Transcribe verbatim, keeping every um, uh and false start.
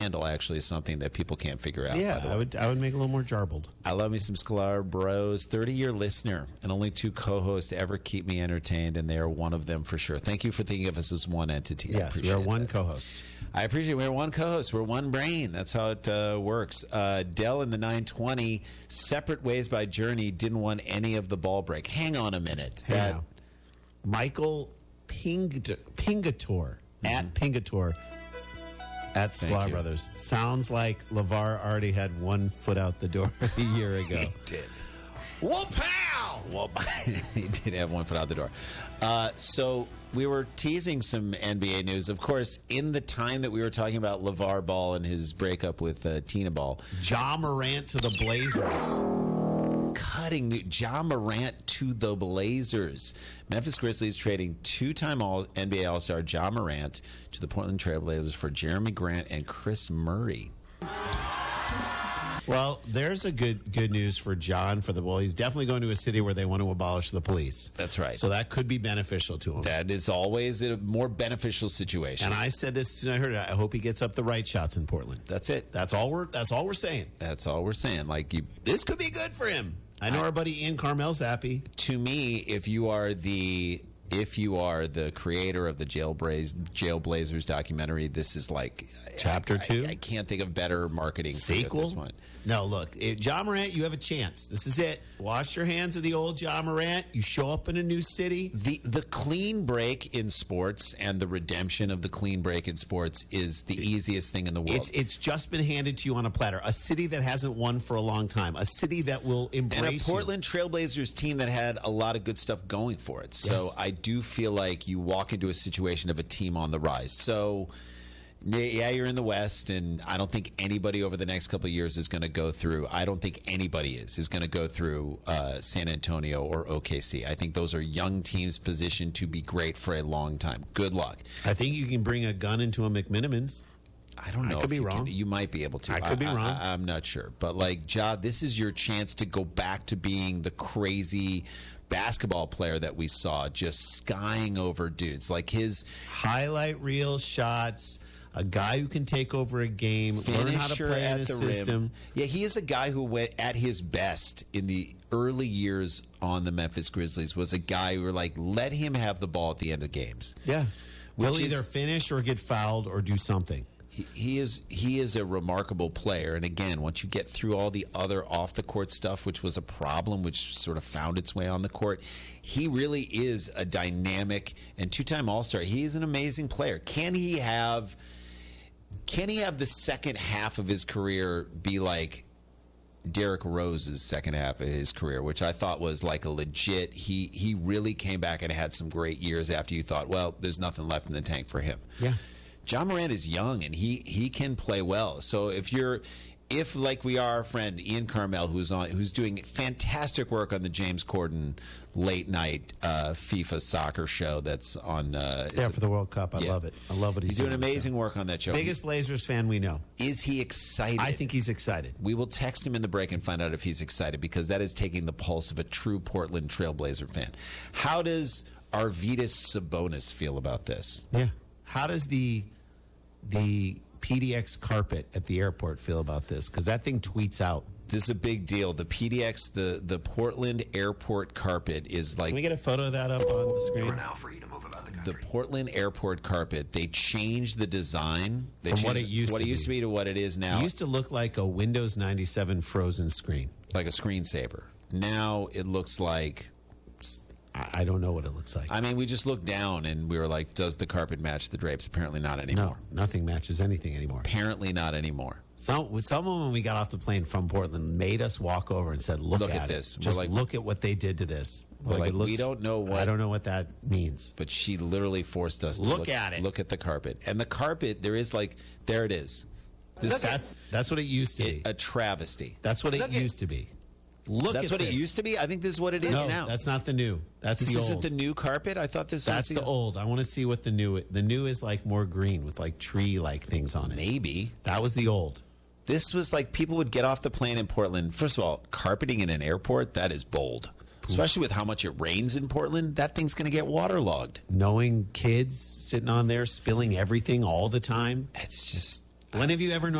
handle actually is something that people can't figure out. Yeah, by the I way. would I would make it a little more jarbled. I love me some Sklar Bros. thirty-year listener and only two co-hosts ever keep me entertained, and they are one of them for sure. Thank you for thinking of us as one entity. I Yes, we appreciate are one that. co-host. I appreciate it. We're one co-host. We're one brain. That's how it uh, works. Uh, Dell in the nine twenty, separate ways by Journey, didn't want any of the ball break. Hang on a minute. Hey, That- now. Michael Pingat- Pingator at Pingator at Thank Sklar you. Brothers. Sounds like LeVar already had one foot out the door a year ago. He did. Whoa, pal! Well, he did have one foot out the door. Uh, so we were teasing some N B A news. Of course, in the time that we were talking about LeVar Ball and his breakup with uh, Tina Ball, Ja Morant to the Blazers. cutting new Ja Morant to the Blazers. Memphis Grizzlies trading two-time All N B A All-Star Ja Morant to the Portland Trail Blazers for Jeremy Grant and Chris Murray. Well, there's a good good news for John for the well. He's definitely going to a city where they want to abolish the police. That's right. So that could be beneficial to him. That is always a more beneficial situation. And I said this as soon as I heard it. I hope he gets up the right shots in Portland. That's it. That's all we're that's all we're saying. That's all we're saying. Like you, This could be good for him. I know our buddy Ian Carmel's happy. to me, if you are the if you are the creator of the Jailblaze, Jailblazers documentary, this is like Chapter I- two? I, I can't think of better marketing for you at Sequel? this point. No, look, it, Ja Morant, you have a chance. This is it. Wash your hands of the old Ja Morant. You show up in a new city. The the clean break in sports and the redemption of the clean break in sports is the easiest thing in the world. It's it's just been handed to you on a platter. A city that hasn't won for a long time. A city that will and embrace a Portland Trailblazers team that had a lot of good stuff going for it. So Yes. I do feel like you walk into a situation of a team on the rise. So yeah, you're in the West, and I don't think anybody over the next couple of years is going to go through. I don't think anybody is is going to go through uh, San Antonio or O K C. I think those are young teams positioned to be great for a long time. Good luck. you. I think you can bring a gun into a McMinimans. I don't know. could if be you wrong. Can, you might be able to. I could be wrong. I, am not sure. But like, Ja, this is your chance to go back to being the crazy basketball player that we saw, just skying over dudes. Like his Highlight reel shots. A guy who can take over a game, learn how to finisher play in at a the system. rim. Yeah, he is a guy who went at his best in the early years on the Memphis Grizzlies. Was a guy who were like, let him have the ball at the end of games. Yeah. We'll Which is- either finish or get fouled or do something. He, he is he is a remarkable player, and again, once you get through all the other off the court stuff, which was a problem, which sort of found its way on the court, he really is a dynamic and two-time All-Star. He is an amazing player. Can he have? Can he have the second half of his career be like Derrick Rose's second half of his career, which I thought was like a legit. He he really came back and had some great years after you thought, well, there's nothing left in the tank for him. Yeah. Ja Morant is young and he he can play well. So if you're if like we are our friend Ian Carmel, who's on who's doing fantastic work on the James Corden late night uh, FIFA soccer show that's on uh, is Yeah, it- for the World Cup. I Yeah. love it. I love what he's, he's doing on the show. amazing work on that show. Biggest Blazers fan we know. Is he excited? I think he's excited. We will text him in the break and find out if he's excited, because that is taking the pulse of a true Portland Trailblazer fan. How does Arvydas Sabonis feel about this? Yeah. How does the the P D X carpet at the airport feel about this? Because that thing tweets out. This is a big deal. The P D X, the, the Portland airport carpet is like Can we get a photo of that up on the screen? now for you to move about the the country. Portland airport carpet. They changed the design. They From changed what it used what to it used be. to be to what it is now, It used to look like a Windows ninety-seven frozen screen. like a screensaver. Now it looks like. I, I don't know what it looks like. I mean, we just looked down and we were like, does the carpet match the drapes? Apparently not anymore. no, nothing matches anything anymore. Apparently not anymore. Some, someone, when we got off the plane from Portland, made us walk over and said, "Look, Look at, at this." It. We're Just like- look at what they did to this." We're like, it we don't know what- I don't know what that means. But she literally forced us to Look look, at it. Look at the carpet. And the carpet, there is like, there it is. This That's that's what it used to be. a travesty. That's what it Look at- used to be. Look That's at what this. it used to be? I think this is what it is No, now. that's not the new. That's this the isn't old. the new carpet? I thought this That's was the old. I want to see what the new. The new is like more green with like tree like things on it. Maybe. That was the old. This was like people would get off the plane in Portland. First of all, carpeting in an airport, that is bold. Especially with how much it rains in Portland, that thing's going to get waterlogged. Knowing kids sitting on there spilling everything all the time. It's just, When have you ever